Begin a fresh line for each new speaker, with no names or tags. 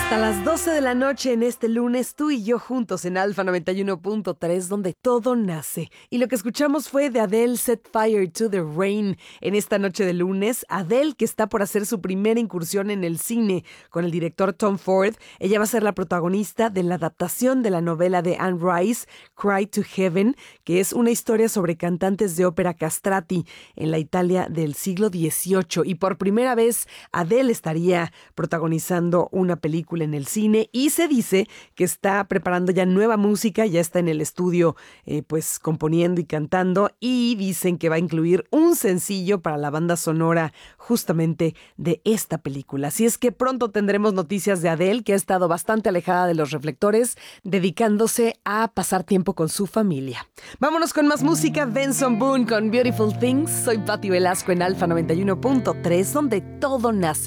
Hasta las 12 de la noche en este lunes, tú y yo juntos en Alfa 91.3, donde todo nace. Y lo que escuchamos fue de Adele, Set Fire to the Rain. En esta noche de lunes, Adele, que está por hacer su primera incursión en el cine con el director Tom Ford, ella va a ser la protagonista de la adaptación de la novela de Anne Rice, Cry to Heaven, que es una historia sobre cantantes de ópera castrati en la Italia del siglo XVIII. Y por primera vez, Adele estaría protagonizando una película en el cine y se dice que está preparando ya nueva música, ya está en el estudio pues componiendo y cantando, y dicen que va a incluir un sencillo para la banda sonora justamente de esta película. Así es que pronto tendremos noticias de Adele, que ha estado bastante alejada de los reflectores, dedicándose a pasar tiempo con su familia. Vámonos con más música. Benson Boone con Beautiful Things. Soy Patti Velasco en Alfa 91.3, donde todo nace.